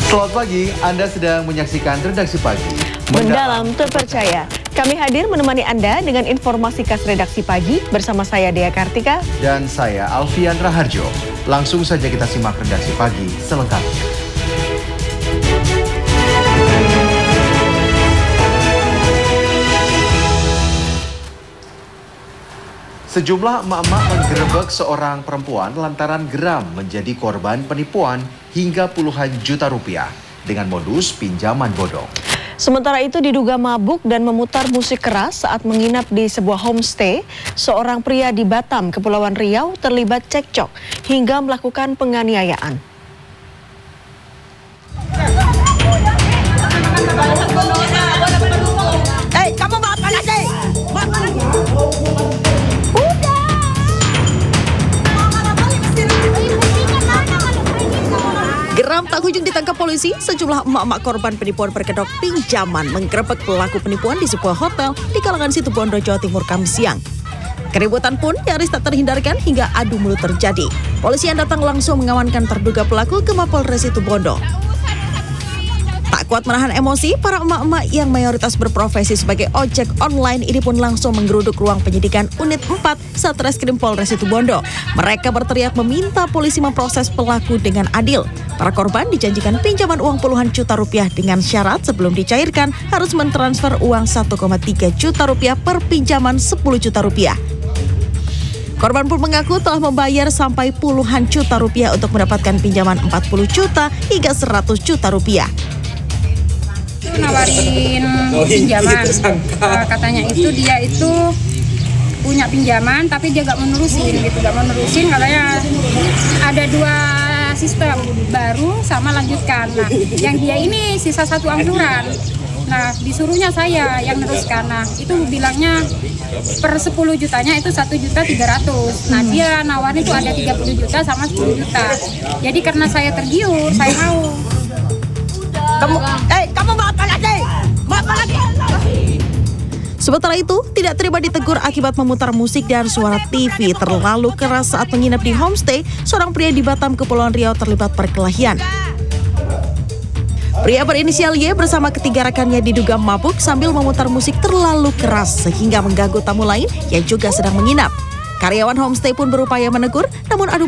Selamat pagi, Anda sedang menyaksikan Redaksi Pagi. Mendalam terpercaya. Kami hadir menemani Anda dengan informasi khas Redaksi Pagi bersama saya Dea Kartika. Dan saya Alfian Raharjo. Langsung saja kita simak Redaksi Pagi selengkapnya. Sejumlah emak-emak menggerebek seorang perempuan lantaran geram menjadi korban penipuan hingga puluhan juta rupiah dengan modus pinjaman bodong. Sementara itu diduga mabuk dan memutar musik keras saat menginap di sebuah homestay, seorang pria di Batam, Kepulauan Riau terlibat cekcok hingga melakukan penganiayaan. Kamu mau apa lagi? Geram tak kunjung ditangkap polisi, sejumlah emak-emak korban penipuan berkedok pinjaman menggerebek pelaku penipuan di sebuah hotel di kalangan Situbondo, Jawa Timur, Kamis siang. Keributan pun nyaris tak terhindarkan hingga adu mulut terjadi. Polisi yang datang langsung mengamankan terduga pelaku ke Mapolres Situbondo. Tak kuat menahan emosi, para emak-emak yang mayoritas berprofesi sebagai ojek online ini pun langsung menggeruduk ruang penyidikan Unit 4 Satreskrim Polres Situbondo. Mereka berteriak meminta polisi memproses pelaku dengan adil. Para korban dijanjikan pinjaman uang puluhan juta rupiah dengan syarat sebelum dicairkan harus mentransfer uang 1,3 juta rupiah per pinjaman 10 juta rupiah. Korban pun mengaku telah membayar sampai puluhan juta rupiah untuk mendapatkan pinjaman 40 juta hingga 100 juta rupiah. Nawarin pinjaman, katanya dia itu punya pinjaman tapi dia gak menerusin katanya ada dua sistem, baru sama lanjutkan. Nah, yang dia ini sisa satu angsuran. Nah, disuruhnya saya yang neruskan. Nah, itu bilangnya per 10 jutanya itu 1.300.000. Nah, dia nawarin itu ada 30 juta sama 10 juta. Jadi karena saya tergiur, saya mau. Kamu mau apa lagi? Sementara itu, tidak terima ditegur akibat memutar musik dan suara TV terlalu keras saat menginap di homestay, seorang pria di Batam, Kepulauan Riau terlibat perkelahian. Pria berinisial Y bersama ketiga rekannya diduga mabuk sambil memutar musik terlalu keras sehingga mengganggu tamu lain yang juga sedang menginap. Karyawan homestay pun berupaya menegur, namun adu